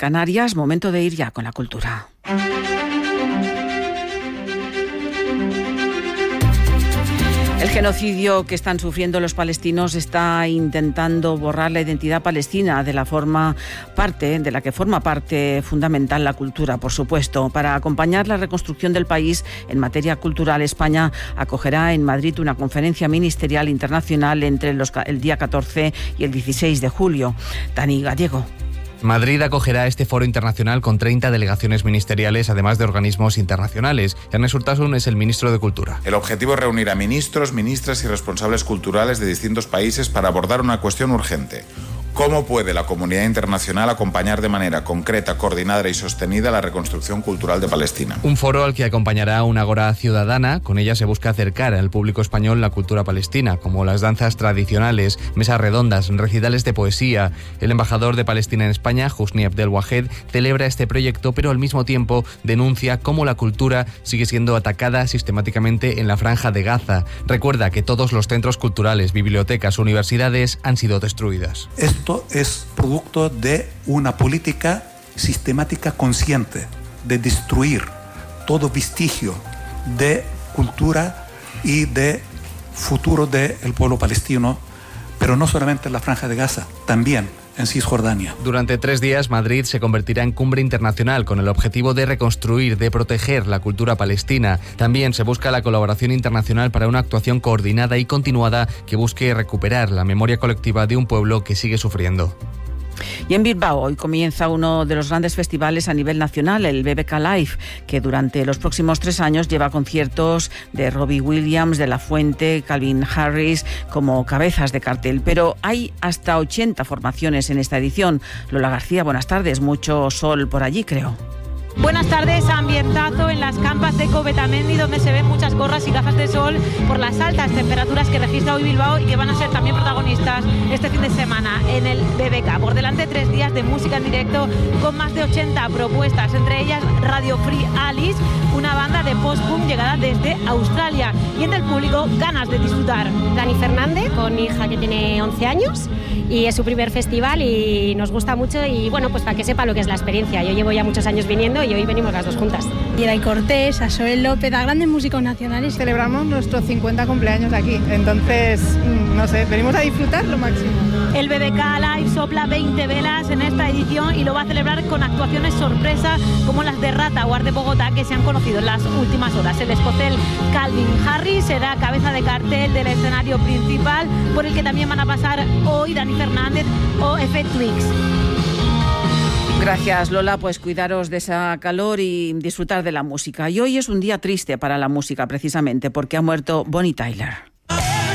Canarias. Momento de ir ya con la cultura. El genocidio que están sufriendo los palestinos está intentando borrar la identidad palestina de la que forma parte fundamental la cultura, por supuesto. Para acompañar la reconstrucción del país en materia cultural, España acogerá en Madrid una conferencia ministerial internacional entre el día 14 y el 16 de julio. Dani Gallego. Madrid acogerá este foro internacional con 30 delegaciones ministeriales, además de organismos internacionales. Ernest Urtasun es el ministro de Cultura. El objetivo es reunir a ministros, ministras y responsables culturales de distintos países para abordar una cuestión urgente. ¿Cómo puede la comunidad internacional acompañar de manera concreta, coordinada y sostenida la reconstrucción cultural de Palestina? Un foro al que acompañará una agora ciudadana. Con ella se busca acercar al público español la cultura palestina, como las danzas tradicionales, mesas redondas, recitales de poesía. El embajador de Palestina en España, Husni Abdelwahed, celebra este proyecto, pero al mismo tiempo denuncia cómo la cultura sigue siendo atacada sistemáticamente en la Franja de Gaza. Recuerda que todos los centros culturales, bibliotecas, universidades han sido destruidas. Esto es producto de una política sistemática consciente de destruir todo vestigio de cultura y de futuro del pueblo palestino, pero no solamente en la Franja de Gaza, también en Cisjordania. Durante 3 días, Madrid se convertirá en cumbre internacional con el objetivo de reconstruir, de proteger la cultura palestina. También se busca la colaboración internacional para una actuación coordinada y continuada que busque recuperar la memoria colectiva de un pueblo que sigue sufriendo. Y en Bilbao hoy comienza uno de los grandes festivales a nivel nacional, el BBK Live, que durante los próximos 3 años lleva conciertos de Robbie Williams, De La Fuente, Calvin Harris como cabezas de cartel. Pero hay hasta 80 formaciones en esta edición. Lola García, buenas tardes. Mucho sol por allí, creo. Buenas tardes, ambientazo en las campas de Cobetamendi, donde se ven muchas gorras y gafas de sol por las altas temperaturas que registra hoy Bilbao y que van a ser también protagonistas este fin de semana en el BBK. Por delante 3 días de música en directo con más de 80 propuestas, entre ellas Radio Free Alice, una banda de post-punk llegada desde Australia, y entre el público ganas de disfrutar. Dani Fernández, con mi hija que tiene 11 años y es su primer festival y nos gusta mucho, y bueno, pues para que sepa lo que es la experiencia. Yo llevo ya muchos años viniendo y hoy venimos las dos juntas. Yeray Cortés, a Soel López, a grandes músicos nacionales. Celebramos nuestro 50 cumpleaños aquí, entonces, no sé, venimos a disfrutar lo máximo. El BBK Live sopla 20 velas en esta edición y lo va a celebrar con actuaciones sorpresa como las de Rata o Art de Bogotá, que se han conocido en las últimas horas. El escocés Calvin Harris será cabeza de cartel del escenario principal, por el que también van a pasar hoy Dani Fernández o F. Twix. Gracias, Lola. Pues cuidaros de esa calor y disfrutar de la música. Y hoy es un día triste para la música, precisamente, porque ha muerto Bonnie Tyler.